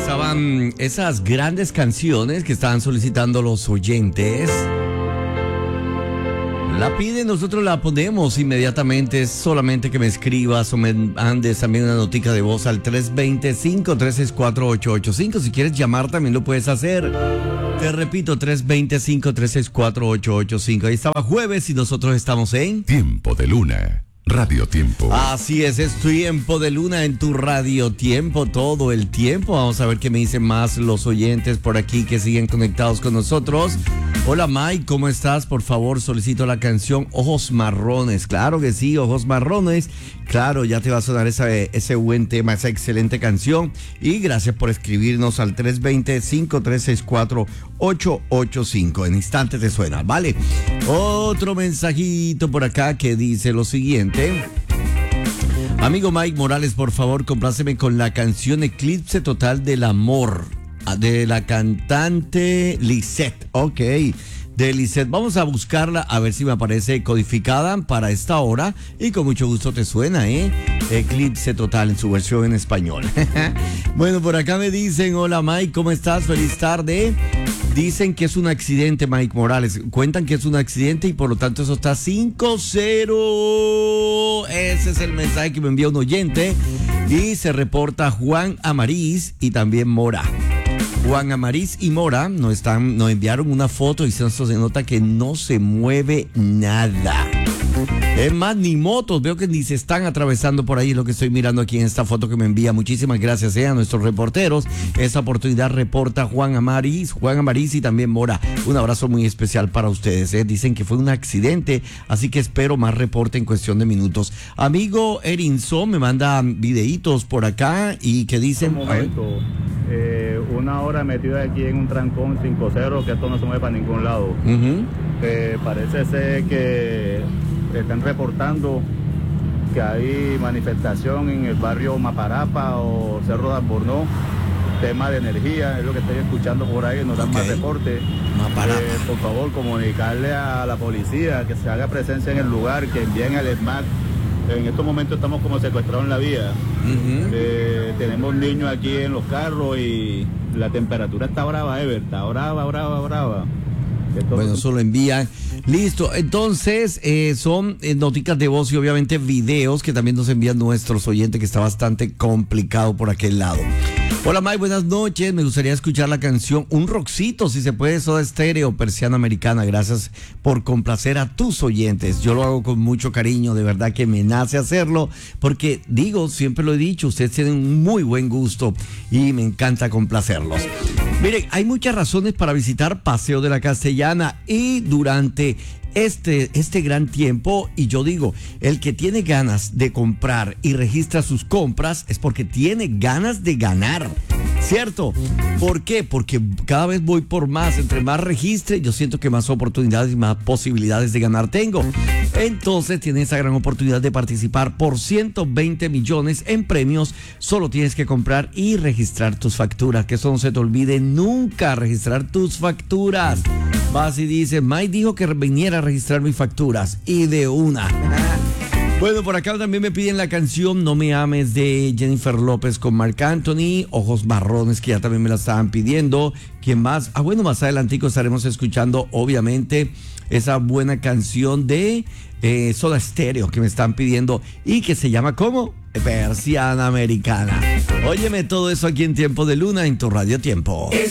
estaban esas grandes canciones que estaban solicitando los oyentes. La piden, nosotros la ponemos inmediatamente. Es solamente que me escribas o me mandes también una notica de voz al 320-536-4885. Si quieres llamar también lo puedes hacer. Te repito, 320-536-4885. Ahí estaba Jueves y nosotros estamos en Tiempo de Luna, Radio Tiempo. Así es Tiempo de Luna en tu Radio Tiempo todo el tiempo. Vamos a ver qué me dicen más los oyentes por aquí que siguen conectados con nosotros. Hola Mike, ¿cómo estás? Por favor, solicito la canción Ojos Marrones. Claro que sí, Ojos Marrones. Claro, ya te va a sonar ese buen tema, esa excelente canción. Y gracias por escribirnos al 320-536-4885. En instantes te suena, ¿vale? Otro mensajito por acá que dice lo siguiente. Amigo Mike Morales, por favor, compláceme con la canción Eclipse Total del Amor, de la cantante Lisette. Ok, de Lisette. Vamos a buscarla a ver si me aparece codificada para esta hora y con mucho gusto te suena, Eclipse Total en su versión en español. Bueno, por acá me dicen, hola Mike, ¿cómo estás? Feliz tarde. Dicen que es un accidente, Mike Morales. Cuentan que es un accidente y por lo tanto eso está 5-0. Ese es el mensaje que me envía un oyente. Y se reporta Juan Amariz y también Mora. Juan Amariz y Mora nos enviaron una foto y se nota que no se mueve nada. Es más, ni motos, veo que ni se están atravesando por ahí, lo que estoy mirando aquí en esta foto que me envía. Muchísimas gracias a nuestros reporteros. Esa oportunidad reporta Juan Amariz y también Mora. Un abrazo muy especial para ustedes. Dicen que fue un accidente, así que espero más reporte en cuestión de minutos. Amigo Erinson me manda videitos por acá y que dicen... Un momento, una hora metida aquí en un trancón 5-0, que esto no se mueve para ningún lado. Parece ser que están reportando que hay manifestación en el barrio Maparapa o Cerro de Albornoz, tema de energía, es lo que estoy escuchando por ahí, nos dan más reportes. Por favor, comunicarle a la policía que se haga presencia en el lugar, que envíen al ESMAD. En estos momentos estamos como secuestrados en la vía. Tenemos niños aquí en los carros y la temperatura está brava, está brava. Bueno, eso lo envían. Listo, entonces son noticas de voz y obviamente videos que también nos envían nuestros oyentes, que está bastante complicado por aquel lado. Hola Mike, buenas noches, me gustaría escuchar la canción Un Rockcito, si se puede, Soda Stereo, Persiana Americana. Gracias por complacer a tus oyentes, yo lo hago con mucho cariño, de verdad que me nace hacerlo, porque digo, siempre lo he dicho, ustedes tienen un muy buen gusto y me encanta complacerlos. Miren, hay muchas razones para visitar Paseo de la Castellana y durante este gran tiempo, y yo digo, el que tiene ganas de comprar y registra sus compras es porque tiene ganas de ganar, ¿cierto? ¿Por qué? Porque cada vez voy por más, entre más registre, yo siento que más oportunidades y más posibilidades de ganar tengo. Entonces tiene esa gran oportunidad de participar por 120 millones en premios. Solo tienes que comprar y registrar tus facturas, que eso no se te olvide nunca, registrar tus facturas. Vas y dices, Mike dijo que viniera a registrar mis facturas, y de una. Bueno, por acá también me piden la canción No Me Ames de Jennifer López con Marc Anthony, Ojos Marrones, que ya también me la estaban pidiendo. ¿Quién más? Bueno, más adelantico estaremos escuchando, obviamente, esa buena canción de Soda Stereo que me están pidiendo y que se llama ¿cómo? Persiana Americana. Óyeme todo eso aquí en Tiempo de Luna en tu Radio Tiempo.